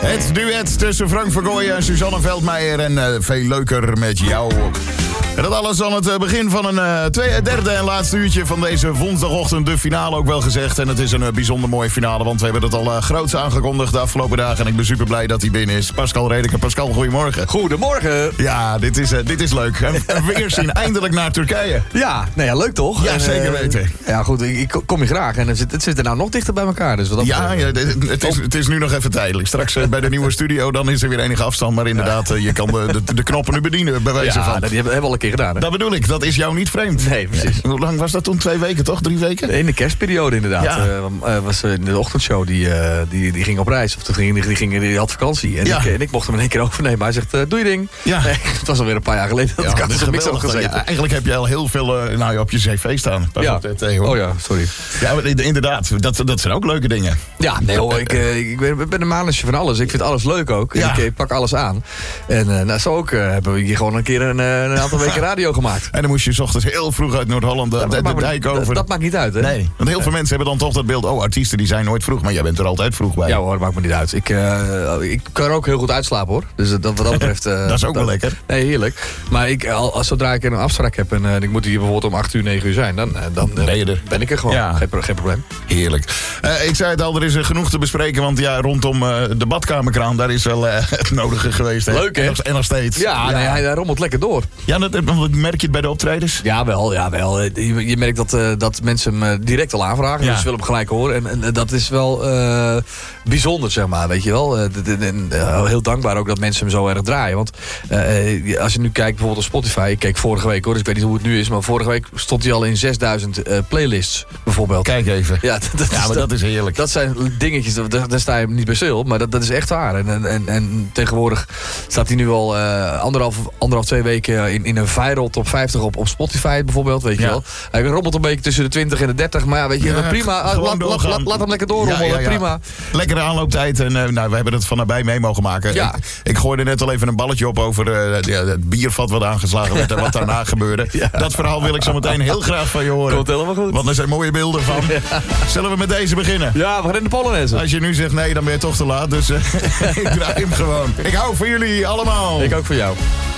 Het duet tussen Frank Vergooyen en Suzanne Veldmeijer en veel leuker met jou. En dat alles aan het begin van een derde en laatste uurtje van deze woensdagochtend. De finale ook wel gezegd. En het is een bijzonder mooie finale, want we hebben het al groots aangekondigd de afgelopen dagen. En ik ben super blij dat hij binnen is. Pascal Redeke. Pascal, goedemorgen. Goedemorgen. Ja, dit is leuk. En we eerst zien eindelijk naar Turkije. Ja, nou ja, leuk toch? Ja, zeker weten. Ja, goed, ik kom je graag. En het zit er nou nog dichter bij elkaar. Dus wat het is nu nog even tijdelijk. Straks bij de nieuwe studio, dan is er weer enige afstand. Maar inderdaad, je kan de knoppen nu bedienen, bij wijze van. Ja, die hebben we al een keer gedaan. Hè? Dat bedoel ik, dat is jou niet vreemd. Nee, precies. Hoe lang was dat toen? 2 weken, toch? 3 weken? In de kerstperiode inderdaad. Ja. Was in de ochtendshow, die ging op reis. Of die had vakantie. En ik mocht hem in één keer overnemen. Hij zegt, doe je ding. Ja. Nee, het was alweer een paar jaar geleden dat ik had er niks op gezeten. Ja, eigenlijk heb je al heel veel op je cv staan. Ja. Oh ja, sorry. Ja, maar inderdaad, dat zijn ook leuke dingen. Ja, nee hoor, ik ben een manusje van alles. Ik vind alles leuk ook. Ja. Ik pak alles aan. En zo ook hebben we hier gewoon een keer een aantal weken radio gemaakt. En dan moest je 's ochtends heel vroeg uit Noord-Holland de dijk over. Dat maakt niet uit, hè? Nee, want heel veel mensen hebben dan toch dat beeld. Oh, artiesten die zijn nooit vroeg, maar jij bent er altijd vroeg bij. Ja hoor, maakt me niet uit. Ik kan er ook heel goed uitslapen hoor. Dus wat dat betreft... dat is ook wel lekker. Nee, heerlijk. Maar zodra ik een afspraak heb en ik moet hier bijvoorbeeld om 8 uur, 9 uur zijn, dan ben je er. Ben ik er gewoon. Ja. Geen probleem. Heerlijk. Ik zei het al, er is genoeg te bespreken, want ja, rondom de badkamerkraan, daar is wel het nodige geweest. Hè? Leuk hè? En nog steeds. Ja, nee, hij rommelt lekker door. Ja, merk je het bij de optredens? Jawel. Je merkt dat mensen hem direct al aanvragen. Ja. Dus ze willen hem gelijk horen. En dat is wel bijzonder, zeg maar. Weet je wel. Heel dankbaar ook dat mensen hem zo erg draaien. Want als je nu kijkt bijvoorbeeld op Spotify. Ik keek vorige week hoor, dus ik weet niet hoe het nu is. Maar vorige week stond hij al in 6000 playlists bijvoorbeeld. Kijk even. Ja, dat is heerlijk. Dat zijn dingetjes, daar sta je niet bij stil. Maar dat is echt waar. En tegenwoordig staat hij nu al anderhalf, 2 weken in een viral top 50 op Spotify bijvoorbeeld. Weet je wel. Hij rommelt een beetje tussen de 20 en de 30. Maar ja, weet je, prima. Laat hem lekker doorrommelen. Ja. Prima. Lekkere aanlooptijd. En we hebben het van nabij mee mogen maken. Ja. Ik gooide net al even een balletje op over het biervat wat aangeslagen werd en wat daarna gebeurde. Ja. Dat verhaal wil ik zo meteen heel graag van je horen. Komt helemaal goed. Want er zijn mooie beelden van. Ja. Zullen we met deze beginnen? Ja, we gaan in de Polonaise. Als je nu zegt nee, dan ben je toch te laat. Dus ik draai hem gewoon. Ik hou van jullie allemaal. Ik ook voor jou.